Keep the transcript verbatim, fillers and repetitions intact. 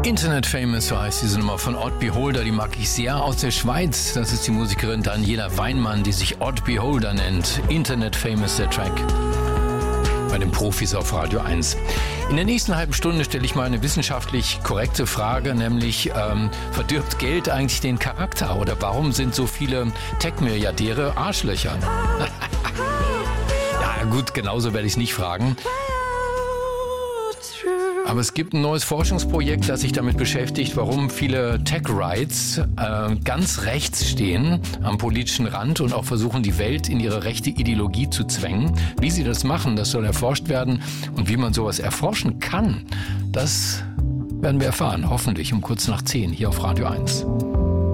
Internet Famous, so heißt diese Nummer von Odd Beholder, die mag ich sehr, aus der Schweiz. Das ist die Musikerin Daniela Weinmann, die sich Odd Beholder nennt. Internet Famous, der Track. Bei den Profis auf Radio eins. In der nächsten halben Stunde stelle ich mal eine wissenschaftlich korrekte Frage, nämlich ähm, verdirbt Geld eigentlich den Charakter oder warum sind so viele Tech-Milliardäre Arschlöcher? Ja gut, genauso werde ich es nicht fragen. Aber es gibt ein neues Forschungsprojekt, das sich damit beschäftigt, warum viele Tech-Rights äh, ganz rechts stehen, am politischen Rand und auch versuchen, die Welt in ihre rechte Ideologie zu zwängen. Wie sie das machen, das soll erforscht werden. Und wie man sowas erforschen kann, das werden wir erfahren, hoffentlich um kurz nach zehn hier auf Radio eins.